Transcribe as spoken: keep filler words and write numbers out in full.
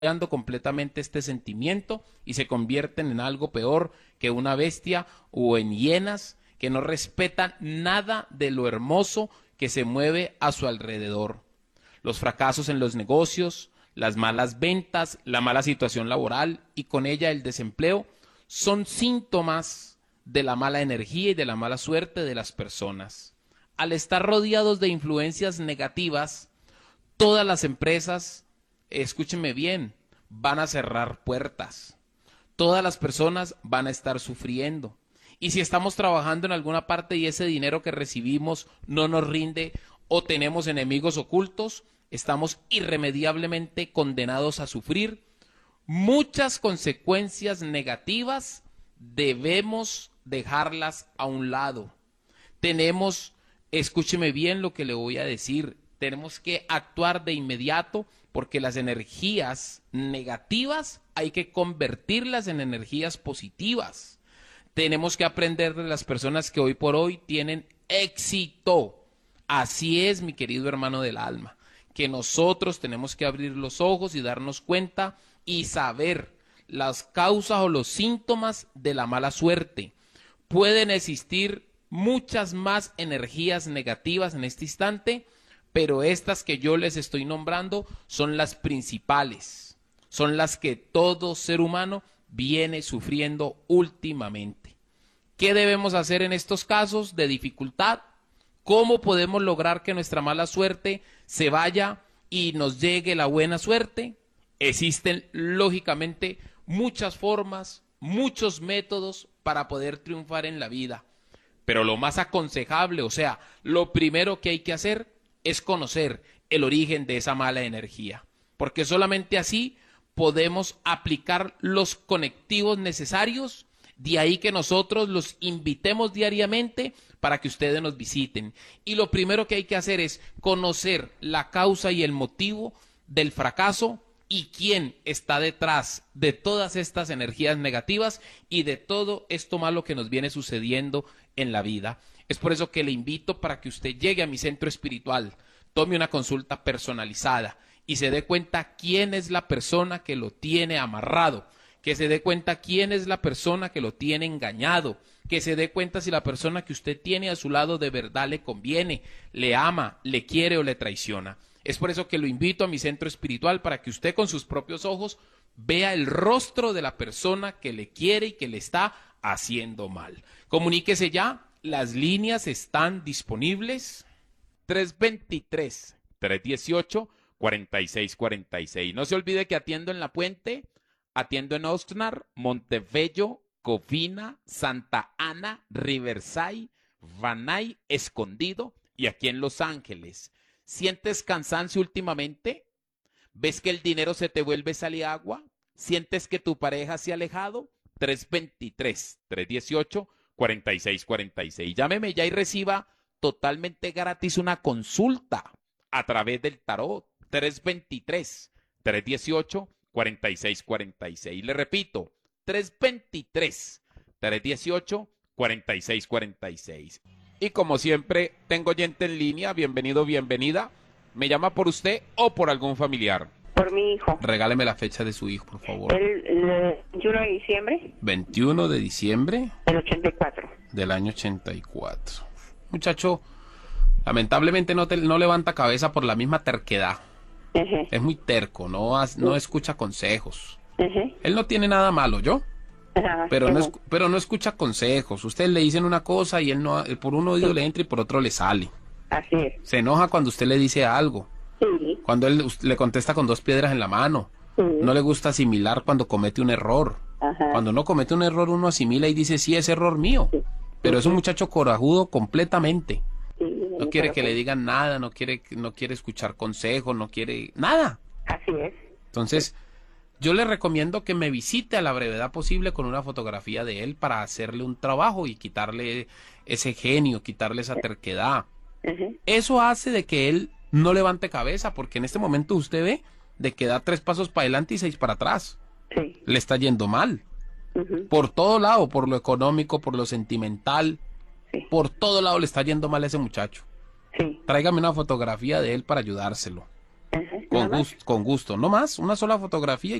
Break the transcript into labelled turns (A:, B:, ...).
A: desarrollando completamente este sentimiento y se convierten en algo peor que una bestia o en hienas que no respetan nada de lo hermoso que se mueve a su alrededor. Los fracasos en los negocios, las malas ventas, la mala situación laboral y con ella el desempleo son síntomas de la mala energía y de la mala suerte de las personas. Al estar rodeados de influencias negativas, todas las empresas, escúchenme bien, van a cerrar puertas. Todas las personas van a estar sufriendo. Y si estamos trabajando en alguna parte y ese dinero que recibimos no nos rinde o tenemos enemigos ocultos, estamos irremediablemente condenados a sufrir muchas consecuencias negativas. Debemos dejarlas a un lado. Tenemos, escúcheme bien lo que le voy a decir, tenemos que actuar de inmediato porque las energías negativas hay que convertirlas en energías positivas. Tenemos que aprender de las personas que hoy por hoy tienen éxito. Así es, mi querido hermano del alma, que nosotros tenemos que abrir los ojos y darnos cuenta y saber las causas o los síntomas de la mala suerte. Pueden existir muchas más energías negativas en este instante, pero estas que yo les estoy nombrando son las principales, son las que todo ser humano viene sufriendo últimamente. ¿Qué debemos hacer en estos casos de dificultad? ¿Cómo podemos lograr que nuestra mala suerte se vaya y nos llegue la buena suerte? Existen, lógicamente, muchas formas, muchos métodos para poder triunfar en la vida. Pero lo más aconsejable, o sea, lo primero que hay que hacer es conocer el origen de esa mala energía. Porque solamente así podemos aplicar los conectivos necesarios. De ahí que nosotros los invitemos diariamente para que ustedes nos visiten. Y lo primero que hay que hacer es conocer la causa y el motivo del fracaso y quién está detrás de todas estas energías negativas y de todo esto malo que nos viene sucediendo en la vida. Es por eso que le invito para que usted llegue a mi centro espiritual, tome una consulta personalizada y se dé cuenta quién es la persona que lo tiene amarrado, que se dé cuenta quién es la persona que lo tiene engañado, que se dé cuenta si la persona que usted tiene a su lado de verdad le conviene, le ama, le quiere o le traiciona. Es por eso que lo invito a mi centro espiritual para que usted con sus propios ojos vea el rostro de la persona que le quiere y que le está haciendo mal. Comuníquese ya, las líneas están disponibles. tres dos tres, tres uno ocho, cuatro seis cuatro seis. No se olvide que atiendo en La Puente, atiendo en Oxnard, Montebello, Covina, Santa Ana, Riverside, Van Nuys, Escondido y aquí en Los Ángeles. ¿Sientes cansancio últimamente? ¿Ves que el dinero se te vuelve sal y agua? ¿Sientes que tu pareja se ha alejado? tres dos tres, tres uno ocho, cuatro seis cuatro seis. Llámeme ya y reciba totalmente gratis una consulta a través del tarot. tres dos tres, tres uno ocho, cuatro seis cuatro seis. Le repito, tres dos tres, tres uno ocho, cuatro seis cuatro seis. Y como siempre, tengo oyente en línea, bienvenido, bienvenida. ¿Me llama por usted o por algún familiar?
B: Por mi hijo.
A: Regáleme la fecha de su hijo, por favor.
B: El, el veintiuno de diciembre.
A: veintiuno de diciembre.
B: Del ochenta y cuatro.
A: Del año ochenta y cuatro. Muchacho, lamentablemente no, te, no levanta cabeza por la misma terquedad. Uh-huh. Es muy terco, no, no escucha consejos. Uh-huh. Él no tiene nada malo, ¿yo? Uh-huh. Pero, uh-huh. no, pero no escucha consejos. Ustedes le dicen una cosa y él no, por un oído uh-huh. le entra y por otro le sale.
B: Así es.
A: Se enoja cuando usted le dice algo. Uh-huh. Cuando él le contesta con dos piedras en la mano. Uh-huh. No le gusta asimilar cuando comete un error. Uh-huh. Cuando uno comete un error uno asimila y dice, sí, es error mío. Uh-huh. Pero es un muchacho corajudo completamente. Uh-huh. No quiere que le digan nada, no quiere, no quiere escuchar consejos, no quiere nada.
B: Así es.
A: Entonces, yo le recomiendo que me visite a la brevedad posible con una fotografía de él para hacerle un trabajo y quitarle ese genio, quitarle esa terquedad. Uh-huh. Eso hace de que él no levante cabeza, porque en este momento usted ve de que da tres pasos para adelante y seis para atrás. Sí. Le está yendo mal. Uh-huh. Por todo lado, por lo económico, por lo sentimental, sí. Por todo lado le está yendo mal a ese muchacho. Sí. Tráigame una fotografía de él para ayudárselo. Uh-huh. Con con
B: más?
A: gusto, con gusto. No más, una sola fotografía